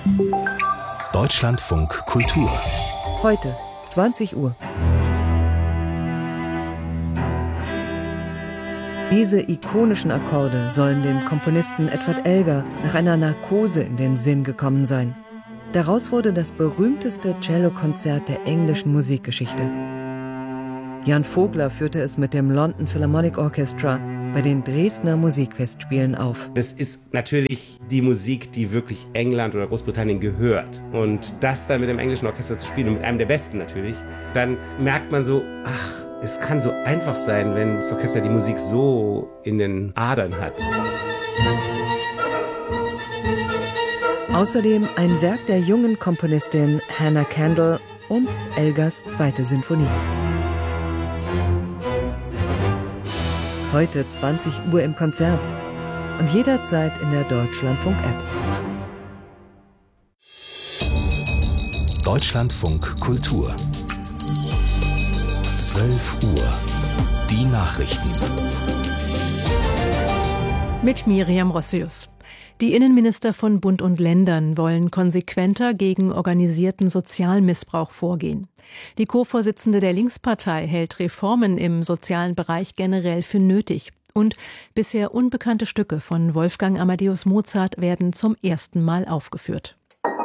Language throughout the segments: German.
Deutschlandfunk Kultur. Heute, 20 Uhr. Diese ikonischen Akkorde sollen dem Komponisten Edward Elgar nach einer Narkose in den Sinn gekommen sein. Daraus wurde das berühmteste Cellokonzert der englischen Musikgeschichte. Jan Vogler führte es mit dem London Philharmonic Orchestra bei den Dresdner Musikfestspielen auf. Das ist natürlich die Musik, die wirklich England oder Großbritannien gehört. Und das dann mit dem englischen Orchester zu spielen und mit einem der besten natürlich, dann merkt man so, ach, es kann so einfach sein, wenn das Orchester die Musik so in den Adern hat. Außerdem ein Werk der jungen Komponistin Hannah Kendall und Elgars zweite Sinfonie. Heute 20 Uhr im Konzert und jederzeit in der Deutschlandfunk-App. Deutschlandfunk Kultur. 12 Uhr. Die Nachrichten. Mit Miriam Rossius. Die Innenminister von Bund und Ländern wollen konsequenter gegen organisierten Sozialmissbrauch vorgehen. Die Co-Vorsitzende der Linkspartei hält Reformen im sozialen Bereich generell für nötig. Und bisher unbekannte Stücke von Wolfgang Amadeus Mozart werden zum ersten Mal aufgeführt.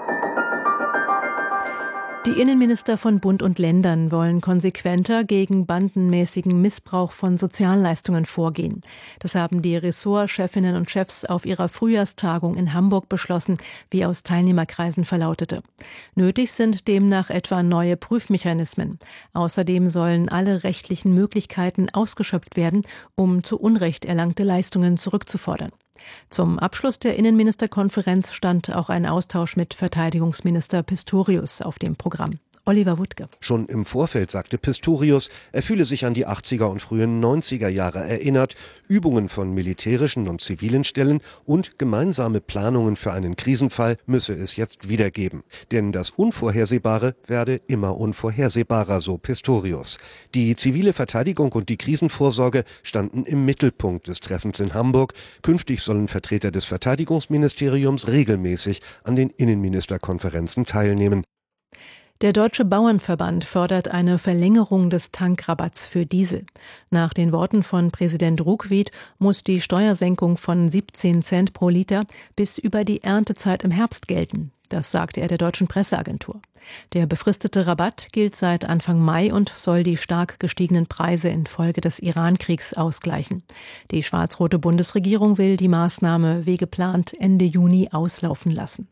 Die Innenminister von Bund und Ländern wollen konsequenter gegen bandenmäßigen Missbrauch von Sozialleistungen vorgehen. Das haben die Ressortchefinnen und Chefs auf ihrer Frühjahrstagung in Hamburg beschlossen, wie aus Teilnehmerkreisen verlautete. Nötig sind demnach etwa neue Prüfmechanismen. Außerdem sollen alle rechtlichen Möglichkeiten ausgeschöpft werden, um zu Unrecht erlangte Leistungen zurückzufordern. Zum Abschluss der Innenministerkonferenz stand auch ein Austausch mit Verteidigungsminister Pistorius auf dem Programm. Oliver Wuttke. Schon im Vorfeld sagte Pistorius, er fühle sich an die 80er und frühen 90er Jahre erinnert, Übungen von militärischen und zivilen Stellen und gemeinsame Planungen für einen Krisenfall müsse es jetzt wieder geben. Denn das Unvorhersehbare werde immer unvorhersehbarer, so Pistorius. Die zivile Verteidigung und die Krisenvorsorge standen im Mittelpunkt des Treffens in Hamburg. Künftig sollen Vertreter des Verteidigungsministeriums regelmäßig an den Innenministerkonferenzen teilnehmen. Der Deutsche Bauernverband fordert eine Verlängerung des Tankrabatts für Diesel. Nach den Worten von Präsident Ruckwied muss die Steuersenkung von 17 Cent pro Liter bis über die Erntezeit im Herbst gelten. Das sagte er der deutschen Presseagentur. Der befristete Rabatt gilt seit Anfang Mai und soll die stark gestiegenen Preise infolge des Iran-Kriegs ausgleichen. Die schwarz-rote Bundesregierung will die Maßnahme wie geplant Ende Juni auslaufen lassen.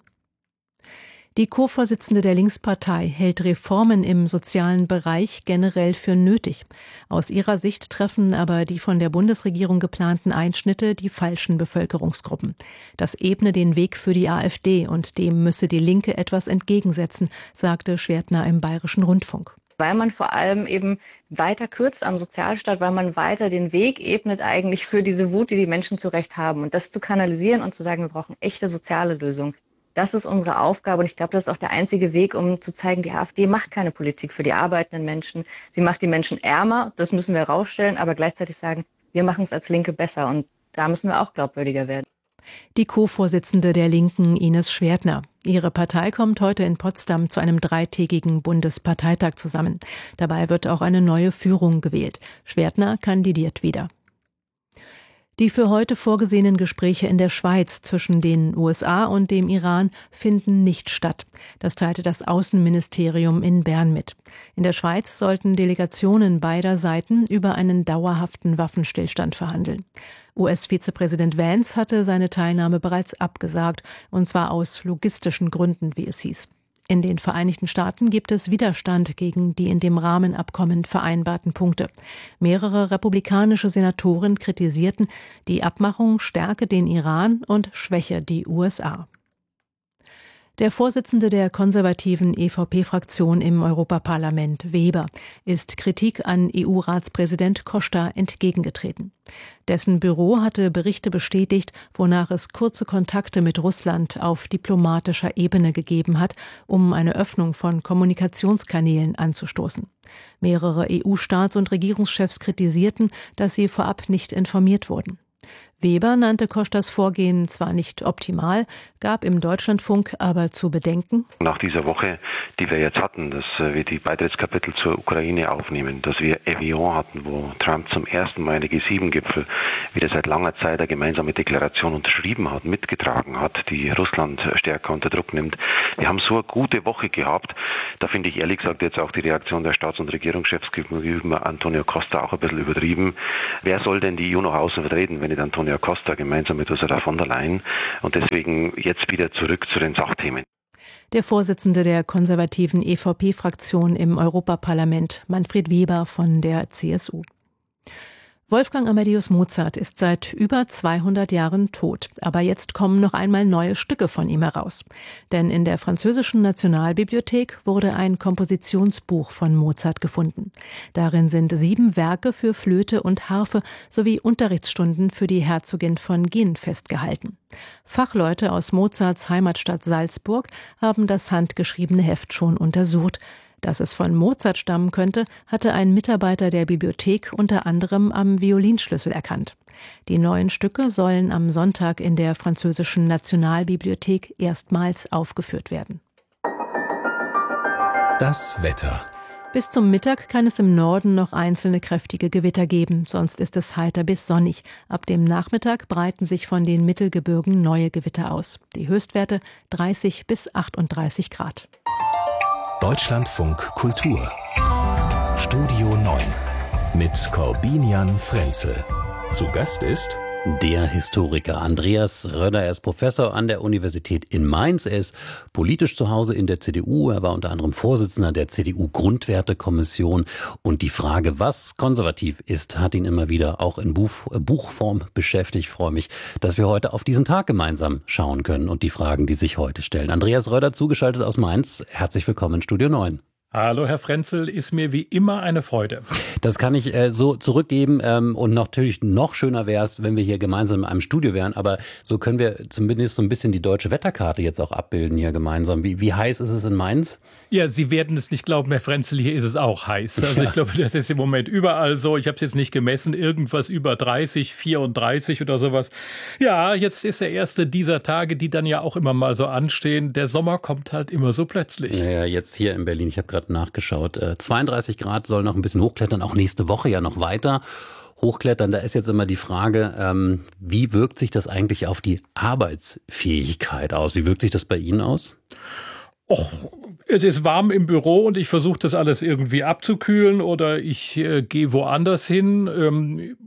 Die Co-Vorsitzende der Linkspartei hält Reformen im sozialen Bereich generell für nötig. Aus ihrer Sicht treffen aber die von der Bundesregierung geplanten Einschnitte die falschen Bevölkerungsgruppen. Das ebne den Weg für die AfD und dem müsse die Linke etwas entgegensetzen, sagte Schwertner im Bayerischen Rundfunk. Weil man vor allem eben weiter kürzt am Sozialstaat, weil man weiter den Weg ebnet eigentlich für diese Wut, die die Menschen zu Recht haben. Und das zu kanalisieren und zu sagen, wir brauchen echte soziale Lösungen. Das ist unsere Aufgabe und ich glaube, das ist auch der einzige Weg, um zu zeigen, die AfD macht keine Politik für die arbeitenden Menschen. Sie macht die Menschen ärmer, das müssen wir herausstellen, aber gleichzeitig sagen, wir machen es als Linke besser und da müssen wir auch glaubwürdiger werden. Die Co-Vorsitzende der Linken, Ines Schwertner. Ihre Partei kommt heute in Potsdam zu einem 3-tägigen Bundesparteitag zusammen. Dabei wird auch eine neue Führung gewählt. Schwertner kandidiert wieder. Die für heute vorgesehenen Gespräche in der Schweiz zwischen den USA und dem Iran finden nicht statt. Das teilte das Außenministerium in Bern mit. In der Schweiz sollten Delegationen beider Seiten über einen dauerhaften Waffenstillstand verhandeln. US-Vizepräsident Vance hatte seine Teilnahme bereits abgesagt, und zwar aus logistischen Gründen, wie es hieß. In den Vereinigten Staaten gibt es Widerstand gegen die in dem Rahmenabkommen vereinbarten Punkte. Mehrere republikanische Senatoren kritisierten, die Abmachung stärke den Iran und schwäche die USA. Der Vorsitzende der konservativen EVP-Fraktion im Europaparlament, Weber, ist Kritik an EU-Ratspräsident Costa entgegengetreten. Dessen Büro hatte Berichte bestätigt, wonach es kurze Kontakte mit Russland auf diplomatischer Ebene gegeben hat, um eine Öffnung von Kommunikationskanälen anzustoßen. Mehrere EU-Staats- und Regierungschefs kritisierten, dass sie vorab nicht informiert wurden. Weber nannte Kostas Vorgehen zwar nicht optimal, gab im Deutschlandfunk aber zu bedenken: Nach dieser Woche, die wir jetzt hatten, dass wir die Beitrittskapitel zur Ukraine aufnehmen, dass wir Evian hatten, wo Trump zum ersten Mal in der G7-Gipfel wieder seit langer Zeit eine gemeinsame Deklaration unterschrieben hat, mitgetragen hat, die Russland stärker unter Druck nimmt. Wir haben so eine gute Woche gehabt. Da finde ich ehrlich gesagt jetzt auch die Reaktion der Staats- und Regierungschefs gegenüber Antonio Costa auch ein bisschen übertrieben. Wer soll denn die EU nach außen vertreten, wenn nicht Antonio Costa gemeinsam mit Ursula von der Leyen? Und deswegen jetzt wieder zurück zu den Sachthemen. Der Vorsitzende der konservativen EVP-Fraktion im Europaparlament, Manfred Weber von der CSU. Wolfgang Amadeus Mozart ist seit über 200 Jahren tot. Aber jetzt kommen noch einmal neue Stücke von ihm heraus. Denn in der französischen Nationalbibliothek wurde ein Kompositionsbuch von Mozart gefunden. Darin sind 7 Werke für Flöte und Harfe sowie Unterrichtsstunden für die Herzogin von Guin festgehalten. Fachleute aus Mozarts Heimatstadt Salzburg haben das handgeschriebene Heft schon untersucht. Dass es von Mozart stammen könnte, hatte ein Mitarbeiter der Bibliothek unter anderem am Violinschlüssel erkannt. Die neuen Stücke sollen am Sonntag in der französischen Nationalbibliothek erstmals aufgeführt werden. Das Wetter. Bis zum Mittag kann es im Norden noch einzelne kräftige Gewitter geben, sonst ist es heiter bis sonnig. Ab dem Nachmittag breiten sich von den Mittelgebirgen neue Gewitter aus. Die Höchstwerte 30 bis 38 Grad. Deutschlandfunk Kultur. Studio 9 mit Corbinian Frenzel. Zu Gast ist der Historiker Andreas Röder. Er ist Professor an der Universität in Mainz. Er ist politisch zu Hause in der CDU. Er war unter anderem Vorsitzender der CDU-Grundwertekommission. Und die Frage, was konservativ ist, hat ihn immer wieder auch in Buchform beschäftigt. Ich freue mich, dass wir heute auf diesen Tag gemeinsam schauen können und die Fragen, die sich heute stellen. Andreas Röder, zugeschaltet aus Mainz. Herzlich willkommen in Studio 9. Hallo Herr Frenzel, ist mir wie immer eine Freude. Das kann ich so zurückgeben und natürlich noch schöner wäre es, wenn wir hier gemeinsam in einem Studio wären, aber so können wir zumindest so ein bisschen die deutsche Wetterkarte jetzt auch abbilden hier gemeinsam. Wie heiß ist es in Mainz? Ja, Sie werden es nicht glauben, Herr Frenzel, hier ist es auch heiß. Also ich glaube, das ist im Moment überall so. Ich habe es jetzt nicht gemessen, irgendwas über 30, 34 oder sowas. Ja, jetzt ist der erste dieser Tage, die dann ja auch immer mal so anstehen. Der Sommer kommt halt immer so plötzlich. Ja, jetzt hier in Berlin, ich habe gerade nachgeschaut, 32 Grad soll noch ein bisschen hochklettern, auch nächste Woche ja noch weiter hochklettern. Da ist jetzt immer die Frage, wie wirkt sich das eigentlich auf die Arbeitsfähigkeit aus? Wie wirkt sich das bei Ihnen aus? Och, es ist warm im Büro und ich versuche das alles irgendwie abzukühlen oder ich gehe woanders hin.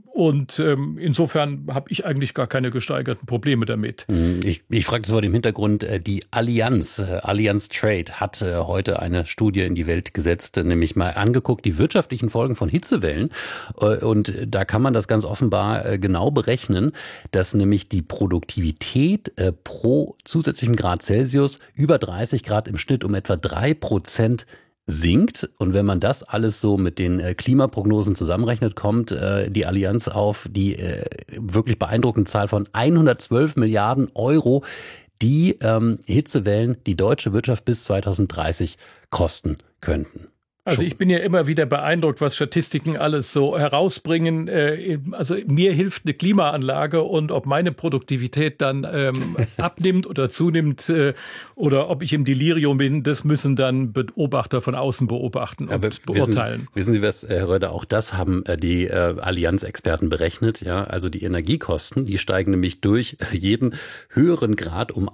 Insofern habe ich eigentlich gar keine gesteigerten Probleme damit. Ich frage das vor dem Hintergrund, die Allianz Trade hat heute eine Studie in die Welt gesetzt, nämlich mal angeguckt, die wirtschaftlichen Folgen von Hitzewellen. Und da kann man das ganz offenbar genau berechnen, dass nämlich die Produktivität pro zusätzlichem Grad Celsius über 30 Grad im Schnitt um etwa 3% sinkt. Und wenn man das alles so mit den Klimaprognosen zusammenrechnet, kommt die Allianz auf die wirklich beeindruckende Zahl von 112 Milliarden Euro, die Hitzewellen die deutsche Wirtschaft bis 2030 kosten könnten. Also ich bin ja immer wieder beeindruckt, was Statistiken alles so herausbringen. Also mir hilft eine Klimaanlage und ob meine Produktivität dann abnimmt oder zunimmt oder ob ich im Delirium bin, das müssen dann Beobachter von außen beobachten und beurteilen. Wissen Sie was, Herr Röder, auch das haben die Allianz-Experten berechnet. Ja, also die Energiekosten, die steigen nämlich durch jeden höheren Grad um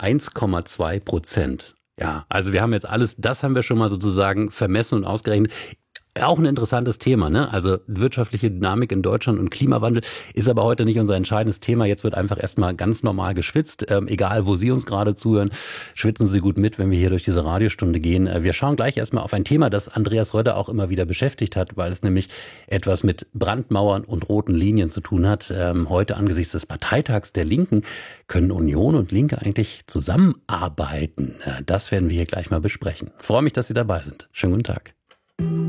1,2%. Ja, also wir haben jetzt alles, das haben wir schon mal sozusagen vermessen und ausgerechnet. Auch ein interessantes Thema, ne? Also wirtschaftliche Dynamik in Deutschland und Klimawandel ist aber heute nicht unser entscheidendes Thema. Jetzt wird einfach erstmal ganz normal geschwitzt. Egal, wo Sie uns gerade zuhören, schwitzen Sie gut mit, wenn wir hier durch diese Radiostunde gehen. Wir schauen gleich erstmal auf ein Thema, das Andreas Röder auch immer wieder beschäftigt hat, weil es nämlich etwas mit Brandmauern und roten Linien zu tun hat. Heute angesichts des Parteitags der Linken können Union und Linke eigentlich zusammenarbeiten. Das werden wir hier gleich mal besprechen. Ich freue mich, dass Sie dabei sind. Schönen guten Tag.